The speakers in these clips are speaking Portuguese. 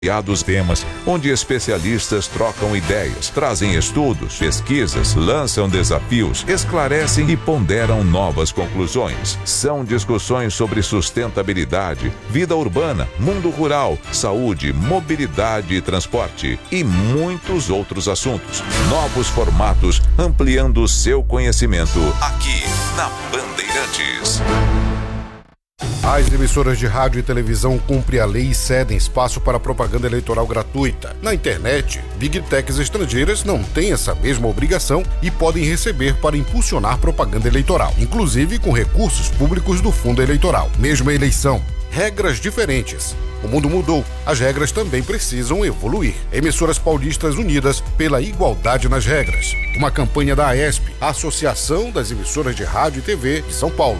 variados temas, onde especialistas trocam ideias, trazem estudos, pesquisas, lançam desafios, esclarecem e ponderam novas conclusões. São discussões sobre sustentabilidade, vida urbana, mundo rural, saúde, mobilidade e transporte e muitos outros assuntos. Novos formatos ampliando o seu conhecimento aqui na Bandeirantes. As emissoras de rádio e televisão cumprem a lei e cedem espaço para propaganda eleitoral gratuita. Na internet, Big Techs estrangeiras não têm essa mesma obrigação e podem receber para impulsionar propaganda eleitoral, inclusive com recursos públicos do fundo eleitoral. Mesma eleição, regras diferentes. O mundo mudou, as regras também precisam evoluir. Emissoras paulistas unidas pela igualdade nas regras. Uma campanha da AESP, a Associação das Emissoras de Rádio e TV de São Paulo.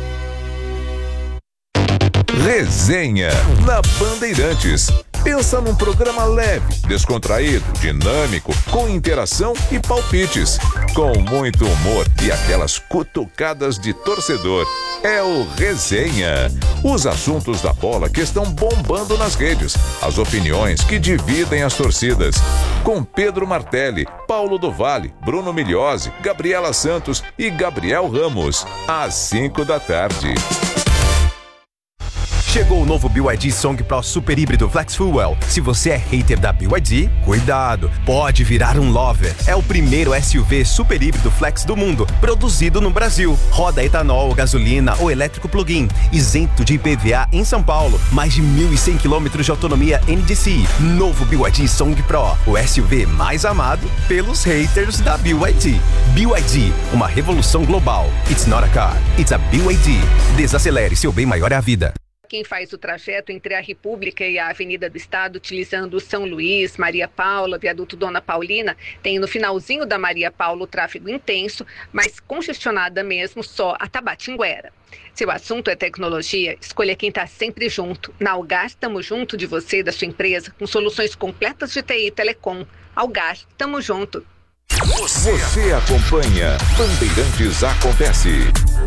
Resenha na Bandeirantes. Pensa num programa leve, descontraído, dinâmico, com interação e palpites, com muito humor e aquelas cutucadas de torcedor. É o Resenha. Os assuntos da bola que estão bombando nas redes, as opiniões que dividem as torcidas. Com Pedro Martelli, Paulo do Vale, Bruno Migliozzi, Gabriela Santos e Gabriel Ramos, às 5 da tarde. Chegou o novo BYD Song Pro Super Híbrido Flex Fuel. Se você é hater da BYD, cuidado, pode virar um lover. É o primeiro SUV super híbrido flex do mundo, produzido no Brasil. Roda etanol, gasolina ou elétrico plug-in, isento de IPVA em São Paulo. Mais de 1.100 km de autonomia NDCi. Novo BYD Song Pro, o SUV mais amado pelos haters da BYD. BYD, uma revolução global. It's not a car, it's a BYD. Desacelere, seu bem maior é a vida. Quem faz o trajeto entre a República e a Avenida do Estado, utilizando o São Luís, Maria Paula, Viaduto Dona Paulina, tem no finalzinho da Maria Paula o tráfego intenso, mas congestionada mesmo só a Tabatinguera. Se o assunto é tecnologia, escolha quem está sempre junto. Na Algar, estamos junto de você e da sua empresa, com soluções completas de TI e Telecom. Algar, estamos junto. Você acompanha Bandeirantes Acontece.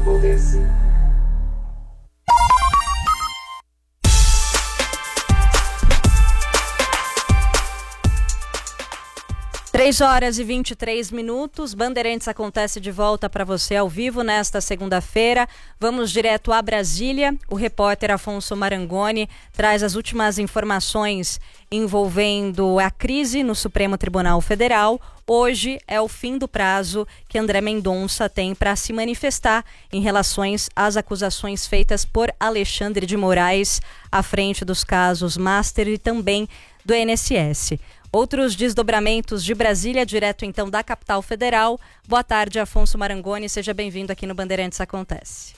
3h23, Bandeirantes Acontece de volta para você ao vivo nesta segunda-feira. Vamos direto a Brasília. O repórter Afonso Marangoni traz as últimas informações envolvendo a crise no Supremo Tribunal Federal. Hoje é o fim do prazo que André Mendonça tem para se manifestar em relação às acusações feitas por Alexandre de Moraes à frente dos casos Master e também do INSS. Outros desdobramentos de Brasília, direto então da capital federal. Boa tarde, Afonso Marangoni, seja bem-vindo aqui no Bandeirantes Acontece.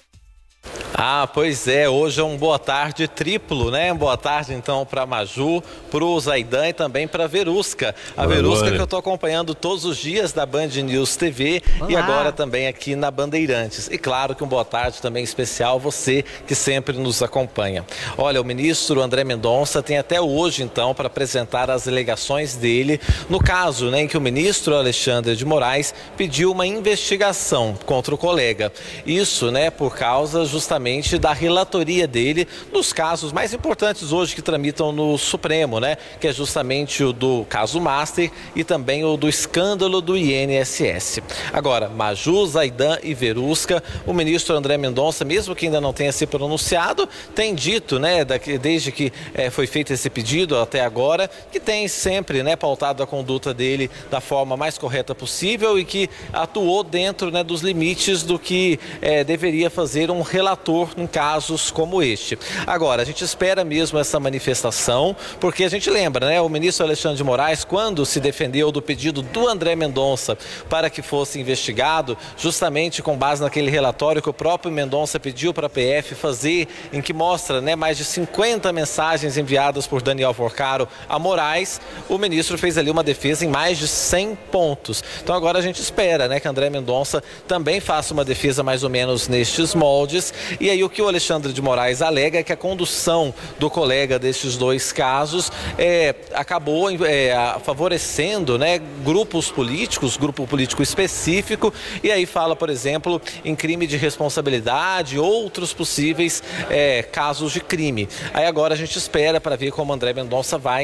Pois é, hoje é um boa tarde triplo, né? Boa tarde então para Maju, para o Zaidan e também para a Verusca. A Verusca que eu estou acompanhando todos os dias da Band News TV. Olá. E agora também aqui na Bandeirantes. E claro que um boa tarde também especial a você que sempre nos acompanha. Olha, o ministro André Mendonça tem até hoje então para apresentar as alegações dele no caso, né, em que o ministro Alexandre de Moraes pediu uma investigação contra o colega. Isso, né, por causa justamente da relatoria dele nos casos mais importantes hoje que tramitam no Supremo, né? Que é justamente o do caso Master e também o do escândalo do INSS. Agora, Maju, Zaidan e Verusca, o ministro André Mendonça, mesmo que ainda não tenha se pronunciado, tem dito, né, desde que foi feito esse pedido até agora, que tem sempre, né, pautado a conduta dele da forma mais correta possível e que atuou dentro, né, dos limites do que deveria fazer um relator em casos como este. Agora, a gente espera mesmo essa manifestação, porque a gente lembra, né, o ministro Alexandre de Moraes, quando se defendeu do pedido do André Mendonça para que fosse investigado, justamente com base naquele relatório que o próprio Mendonça pediu para a PF fazer, em que mostra, né, mais de 50 mensagens enviadas por Daniel Forcaro a Moraes, o ministro fez ali uma defesa em mais de 100 pontos. Então agora a gente espera, né, que André Mendonça também faça uma defesa mais ou menos nestes moldes E aí o que o Alexandre de Moraes alega é que a condução do colega desses dois casos acabou favorecendo, né, grupos políticos, grupo político específico, e aí fala, por exemplo, em crime de responsabilidade, outros possíveis casos de crime. Aí agora a gente espera para ver como André Mendonça vai